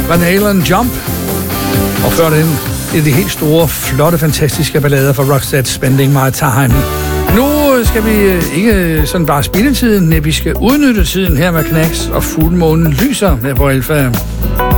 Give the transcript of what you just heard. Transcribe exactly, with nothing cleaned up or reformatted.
Van Halen Jump. Og før den, det er de helt store, flotte, fantastiske ballader fra Roxette, Spending My Time. Nu skal vi ikke sådan bare spille tiden, vi skal udnytte tiden her med Knacks og fuldmånen lyser her på Alfa.